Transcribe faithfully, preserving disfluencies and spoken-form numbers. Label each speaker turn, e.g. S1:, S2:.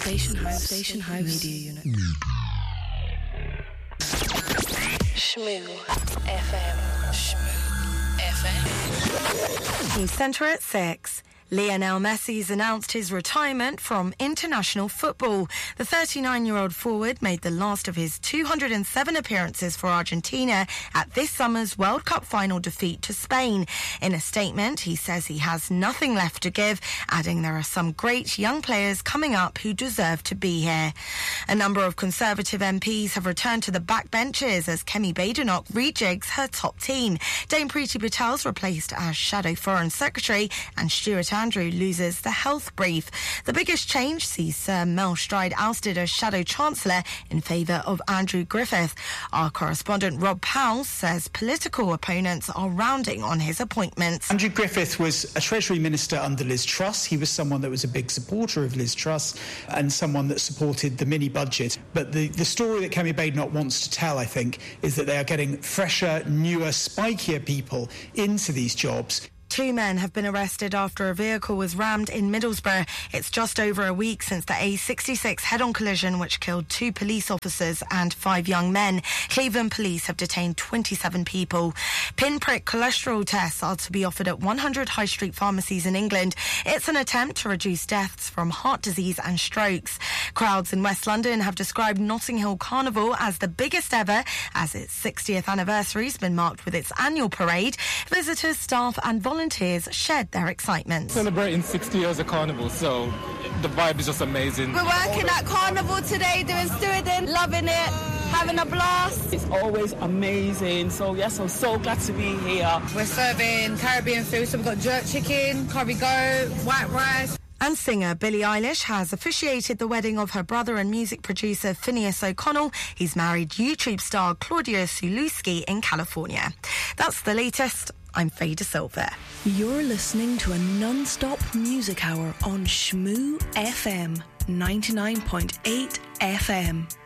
S1: Station House. Station House. Media Unit.
S2: Shmoo F M. Shmoo F M.
S3: Team Centre at six. Lionel Messi's announced his retirement from international football. The thirty-nine-year-old forward made the last of his two hundred seven appearances for Argentina at this summer's World Cup final defeat to Spain. In a statement, he says he has nothing left to give, adding there are some great young players coming up who deserve to be here. A number of Conservative M Ps have returned to the backbenches as Kemi Badenoch rejigs her top team. Dame Priti Patel's replaced as Shadow Foreign Secretary, and Stuart Andrew loses the health brief. The biggest change sees Sir Mel Stride ousted as Shadow Chancellor in favour of Andrew Griffith. Our correspondent Rob Powell says political opponents are rounding on his appointments.
S4: Andrew Griffith was a Treasury Minister under Liz Truss. He was someone that was a big supporter of Liz Truss and someone that supported the mini-budget. But the, the story that Kemi Badenoch wants to tell, I think, is that they are getting fresher, newer, spikier people into these jobs.
S3: Two men have been arrested after a vehicle was rammed in Middlesbrough. It's just over a week since the A sixty-six head-on collision which killed two police officers and five young men. Cleveland police have detained twenty-seven people. Pinprick cholesterol tests are to be offered at one hundred high street pharmacies in England. It's an attempt to reduce deaths from heart disease and strokes. Crowds in West London have described Notting Hill Carnival as the biggest ever, as its sixtieth anniversary has been marked with its annual parade. Visitors, staff and volunteers Volunteers shared their excitement.
S5: Celebrating sixty years of Carnival, so the vibe is just amazing.
S6: We're working at Carnival today, doing stewarding, loving it, having a blast.
S7: It's always amazing, so yes, I'm so glad to be here.
S8: We're serving Caribbean food, so we've got jerk chicken, curry goat, white rice.
S3: And singer Billie Eilish has officiated the wedding of her brother and music producer Phineas O'Connell. He's married YouTube star Claudia Sulewski in California. That's the latest. I'm Faye De Silva.
S1: You're listening to a non-stop music hour on Shmoo F M, ninety-nine point eight F M.